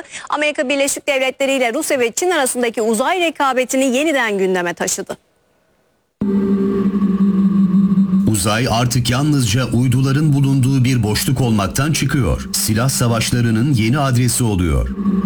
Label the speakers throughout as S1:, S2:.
S1: açıklaması Amerika Birleşik Devletleri ile Rusya ve Çin arasındaki uzay rekabetini yeniden gündeme taşıdı.
S2: Uzay artık yalnızca uyduların bulunduğu bir boşluk olmaktan çıkıyor. Silah savaşlarının yeni adresi oluyor.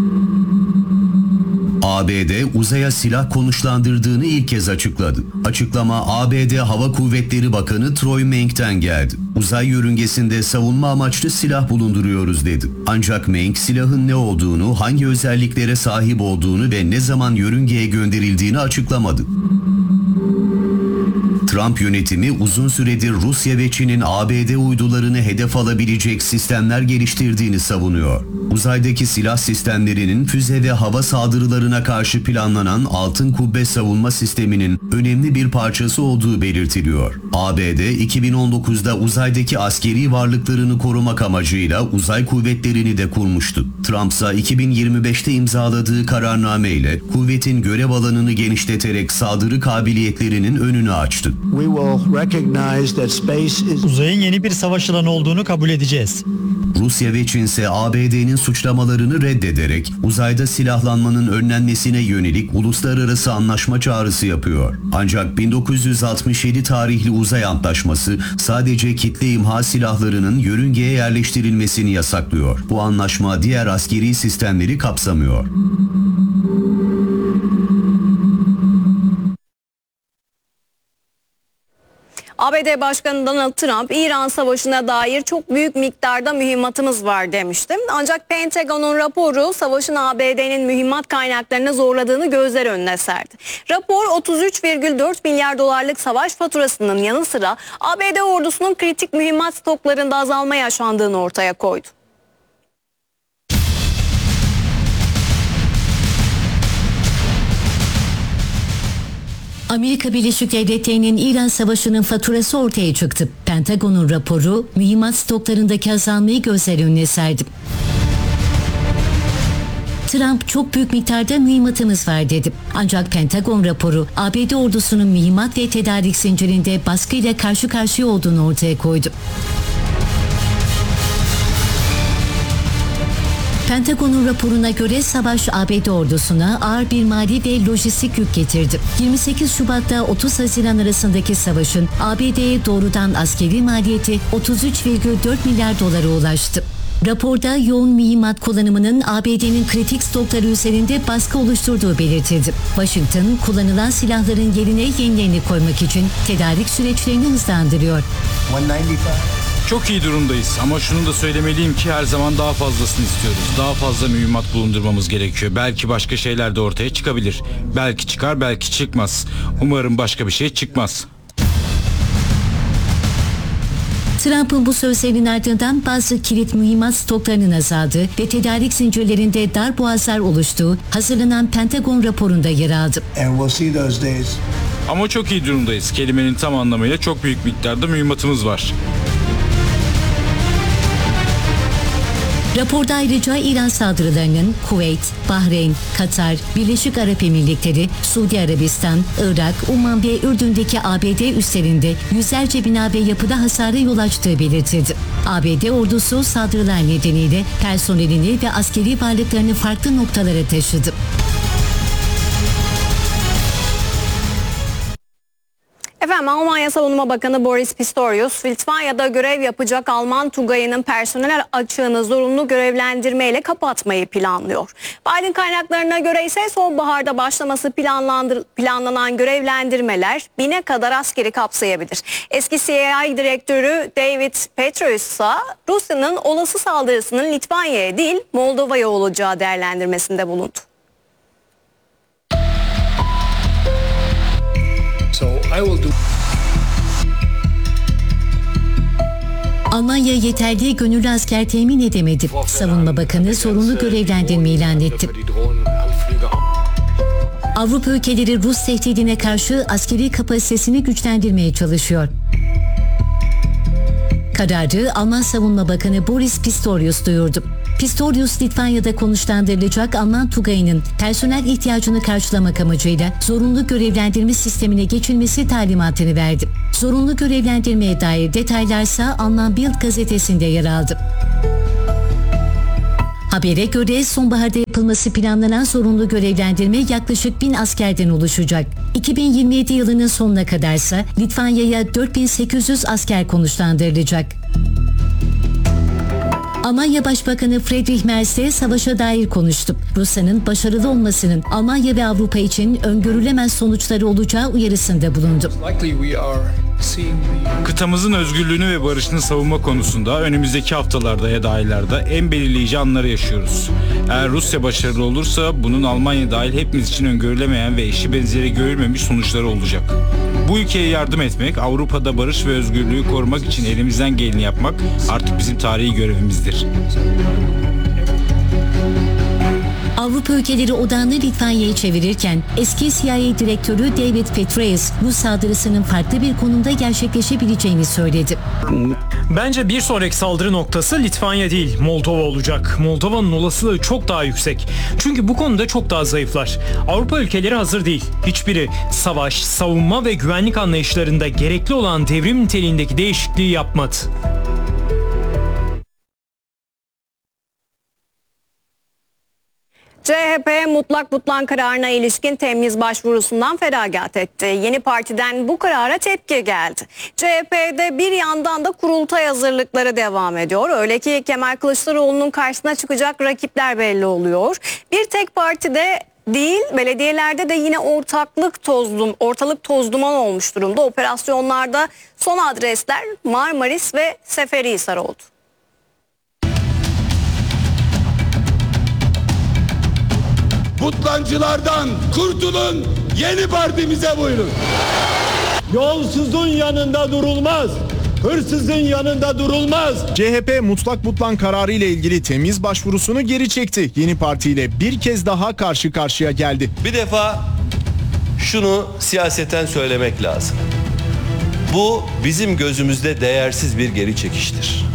S2: ABD uzaya silah konuşlandırdığını ilk kez açıkladı. Açıklama ABD Hava Kuvvetleri Bakanı Troy Menk'ten geldi. Uzay yörüngesinde savunma amaçlı silah bulunduruyoruz dedi. Ancak Menk silahın ne olduğunu, hangi özelliklere sahip olduğunu ve ne zaman yörüngeye gönderildiğini açıklamadı. Trump yönetimi uzun süredir Rusya ve Çin'in ABD uydularını hedef alabilecek sistemler geliştirdiğini savunuyor. Uzaydaki silah sistemlerinin füze ve hava saldırılarına karşı planlanan Altın Kubbe savunma sisteminin önemli bir parçası olduğu belirtiliyor. ABD 2019'da uzaydaki askeri varlıklarını korumak amacıyla uzay kuvvetlerini de kurmuştu. Trump ise 2025'te imzaladığı kararnameyle kuvvetin görev alanını genişleterek saldırı kabiliyetlerinin önünü açtı.
S3: Uzayın yeni bir savaş alanı olduğunu kabul edeceğiz.
S2: Rusya ve Çin ise ABD'nin suçlamalarını reddederek uzayda silahlanmanın önlenmesine yönelik uluslararası anlaşma çağrısı yapıyor. Ancak 1967 tarihli uzay antlaşması sadece kitle imha silahlarının yörüngeye yerleştirilmesini yasaklıyor. Bu anlaşma diğer askeri sistemleri kapsamıyor.
S1: ABD Başkanı Donald Trump, İran Savaşı'na dair çok büyük miktarda mühimmatımız var demişti. Ancak Pentagon'un raporu savaşın ABD'nin mühimmat kaynaklarını zorladığını gözler önüne serdi. Rapor 33,4 milyar dolarlık savaş faturasının yanı sıra ABD ordusunun kritik mühimmat stoklarında azalma yaşandığını ortaya koydu.
S4: Amerika Birleşik Devletleri'nin İran Savaşı'nın faturası ortaya çıktı. Pentagon'un raporu mühimmat stoklarındaki azalmayı gözler önüne serdi. Trump çok büyük miktarda mühimmatımız var dedi. Ancak Pentagon raporu ABD ordusunun mühimmat ve tedarik zincirinde baskıyla karşı karşıya olduğunu ortaya koydu. Pentagon'un raporuna göre savaş ABD ordusuna ağır bir mali ve lojistik yük getirdi. 28 Şubat'ta 30 Haziran arasındaki savaşın ABD'ye doğrudan askeri maliyeti 33,4 milyar dolara ulaştı. Raporda yoğun mühimmat kullanımının ABD'nin kritik stokları üzerinde baskı oluşturduğu belirtildi. Washington, kullanılan silahların yerine yenilerini koymak için tedarik süreçlerini hızlandırıyor.
S5: Çok iyi durumdayız ama şunu da söylemeliyim ki her zaman daha fazlasını istiyoruz. Daha fazla mühimmat bulundurmamız gerekiyor. Belki başka şeyler de ortaya çıkabilir. Belki çıkar, belki çıkmaz. Umarım başka bir şey çıkmaz.
S4: Trump'ın bu sözlerinin ardından bazı kilit mühimmat stoklarının azaldığı ve tedarik zincirlerinde darboğazlar oluştuğu hazırlanan Pentagon raporunda yer aldı.
S5: Ama çok iyi durumdayız. Kelimenin tam anlamıyla çok büyük miktarda mühimmatımız var.
S4: Raporda ayrıca İran saldırılarının Kuveyt, Bahreyn, Katar, Birleşik Arap Emirlikleri, Suudi Arabistan, Irak, Umman ve Ürdün'deki ABD üslerinde yüzlerce bina ve yapıda hasara yol açtığı belirtildi. ABD ordusu saldırılar nedeniyle personelini ve askeri varlıklarını farklı noktalara taşıdı.
S1: Efendim, Almanya Savunma Bakanı Boris Pistorius, Litvanya'da görev yapacak Alman Tugayı'nın personel açığını zorunlu görevlendirmeyle kapatmayı planlıyor. Biden kaynaklarına göre ise sonbaharda başlaması planlanan görevlendirmeler 1000'e kadar askeri kapsayabilir. Eski CIA direktörü David Petraeus ise Rusya'nın olası saldırısının Litvanya'ya değil Moldova'ya olacağı değerlendirmesinde bulundu.
S4: Almanya yeterli gönüllü asker temin edemedi. Savunma Bakanı zorunlu görevlendirme ilan etti. Avrupa ülkeleri Rus tehdidine karşı askeri kapasitesini güçlendirmeye çalışıyor. Kararı Alman Savunma Bakanı Boris Pistorius duyurdu. Pistorius, Litvanya'da konuşlandırılacak Alman Tugayı'nın personel ihtiyacını karşılamak amacıyla zorunlu görevlendirme sistemine geçilmesi talimatını verdi. Zorunlu görevlendirmeye dair detaylarsa Alman Bild gazetesinde yer aldı. Habere göre sonbaharda yapılması planlanan zorunlu görevlendirme yaklaşık 1000 askerden oluşacak. 2027 yılının sonuna kadarsa Litvanya'ya 4800 asker konuşlandırılacak. Almanya Başbakanı Friedrich Merz de savaşa dair konuştu. Rusya'nın başarılı olmasının Almanya ve Avrupa için öngörülemez sonuçları olacağı uyarısında bulundu.
S5: Kıtamızın özgürlüğünü ve barışını savunma konusunda önümüzdeki haftalarda ya da aylarda en belirleyici anları yaşıyoruz. Eğer Rusya başarılı olursa bunun Almanya dahil hepimiz için öngörülemeyen ve eşi benzeri görülmemiş sonuçları olacak. Bu ülkeye yardım etmek, Avrupa'da barış ve özgürlüğü korumak için elimizden geleni yapmak artık bizim tarihi görevimizdir.
S4: Avrupa ülkeleri odağını Litvanya'ya çevirirken eski CIA direktörü David Petraeus Rus saldırısının farklı bir konumda gerçekleşebileceğini söyledi.
S6: Bence bir sonraki saldırı noktası Litvanya değil, Moldova olacak. Moldova'nın olasılığı çok daha yüksek. Çünkü bu konuda çok daha zayıflar. Avrupa ülkeleri hazır değil. Hiçbiri savaş, savunma ve güvenlik anlayışlarında gerekli olan devrim niteliğindeki değişikliği yapmadı.
S1: CHP mutlak butlan kararına ilişkin temyiz başvurusundan feragat etti. Yeni partiden bu karara tepki geldi. CHP'de bir yandan da kurultay hazırlıkları devam ediyor. Öyle ki Kemal Kılıçdaroğlu'nun karşısına çıkacak rakipler belli oluyor. Bir tek partide değil, belediyelerde de yine ortalık toz duman olmuş durumda. Operasyonlarda son adresler Marmaris ve Seferihisar oldu.
S7: Butlancılardan kurtulun, yeni partimize buyurun.
S8: Yolsuzun yanında durulmaz, hırsızın yanında durulmaz.
S9: CHP mutlak butlan kararı ile ilgili temyiz başvurusunu geri çekti. Yeni partiyle bir kez daha karşı karşıya geldi.
S10: Bir defa şunu siyaseten söylemek lazım. Bu bizim gözümüzde değersiz bir geri çekiştir.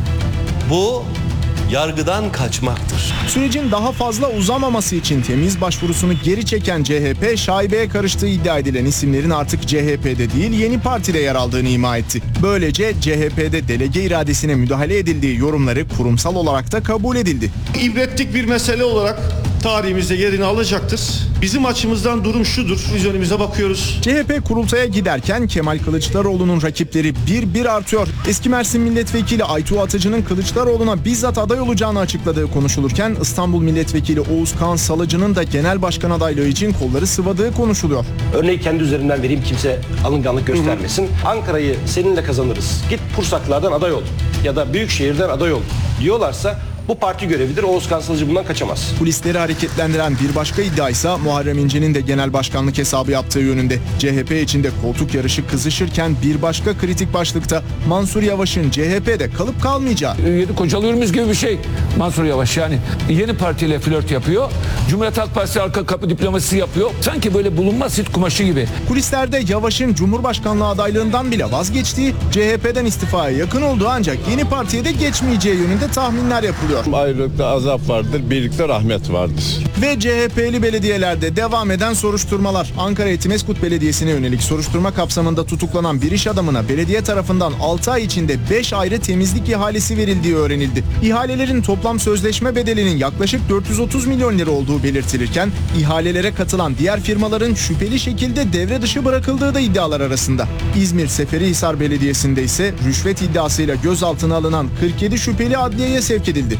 S10: Bu yargıdan kaçmaktır.
S9: Sürecin daha fazla uzamaması için temyiz başvurusunu geri çeken CHP, şaibeye karıştığı iddia edilen isimlerin artık CHP'de değil yeni partide yer aldığını ima etti. Böylece CHP'de delege iradesine müdahale edildiği yorumları kurumsal olarak da kabul edildi.
S8: İbretlik bir mesele olarak tarihimizde yerini alacaktır. Bizim açımızdan durum şudur. Biz önümüze bakıyoruz.
S9: CHP kurultaya giderken Kemal Kılıçdaroğlu'nun rakipleri bir artıyor. Eski Mersin Milletvekili Aytuğ Atıcı'nın Kılıçdaroğlu'na bizzat aday olacağını açıkladığı konuşulurken İstanbul Milletvekili Oğuz Kağan Salıcı'nın da genel başkan adaylığı için kolları sıvadığı konuşuluyor.
S11: Örneği kendi üzerimden vereyim, kimse alınganlık göstermesin. Ankara'yı seninle kazanırız. Git Pursaklar'dan aday ol ya da Büyükşehir'den aday ol diyorlarsa bu parti görevidir. Oğuz Kağan Salıcı bundan kaçamaz.
S9: Kulisleri hareketlendiren bir başka iddia ise Muharrem İnce'nin de genel başkanlık hesabı yaptığı yönünde. CHP içinde koltuk yarışı kızışırken bir başka kritik başlıkta Mansur Yavaş'ın CHP'de kalıp kalmayacağı.
S12: Yedi kocalıyoruz gibi bir şey Mansur Yavaş, yani yeni partiyle flört yapıyor. Cumhuriyet Halk Partisi arka kapı diplomasisi yapıyor. Sanki böyle bulunmaz hit kumaşı gibi.
S9: Kulislerde Yavaş'ın Cumhurbaşkanlığı adaylığından bile vazgeçtiği, CHP'den istifaya yakın olduğu ancak yeni partiye de geçmeyeceği yönünde tahminler yapılıyor.
S8: Ayrılıkta azap vardır, birlikte rahmet vardır.
S9: Ve CHP'li belediyelerde devam eden soruşturmalar. Ankara Etimeskut Belediyesi'ne yönelik soruşturma kapsamında tutuklanan bir iş adamına belediye tarafından 6 ay içinde 5 ayrı temizlik ihalesi verildiği öğrenildi. İhalelerin toplam sözleşme bedelinin yaklaşık 430 milyon lira olduğu belirtilirken, ihalelere katılan diğer firmaların şüpheli şekilde devre dışı bırakıldığı da iddialar arasında. İzmir Seferihisar Belediyesi'nde ise rüşvet iddiasıyla gözaltına alınan 47 şüpheli adliyeye sevk edildi.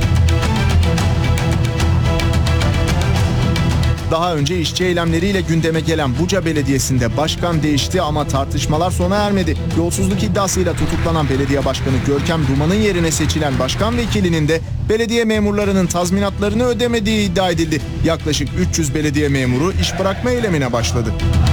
S9: Daha önce işçi eylemleriyle gündeme gelen Buca Belediyesi'nde başkan değişti ama tartışmalar sona ermedi. Yolsuzluk iddiasıyla tutuklanan belediye başkanı Görkem Duman'ın yerine seçilen başkan vekilinin de belediye memurlarının tazminatlarını ödemediği iddia edildi. Yaklaşık 300 belediye memuru iş bırakma eylemine başladı.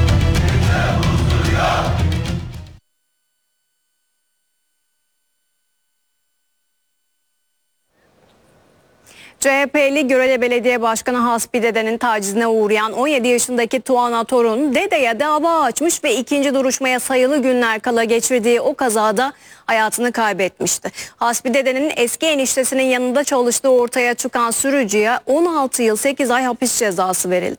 S1: CHP'li Görele Belediye Başkanı Hasbi Dede'nin tacizine uğrayan 17 yaşındaki Tuana Torun Dede'ye dava açmış ve ikinci duruşmaya sayılı günler kala geçirdiği o kazada hayatını kaybetmişti. Hasbi Dede'nin eski eniştesinin yanında çalıştığı ortaya çıkan sürücüye 16 yıl 8 ay hapis cezası verildi.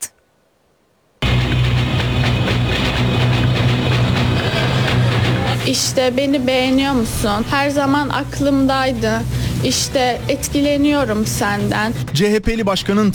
S13: İşte beni beğeniyor musun? Her zaman aklımdaydı. İşte etkileniyorum senden.
S9: CHP'li başkanın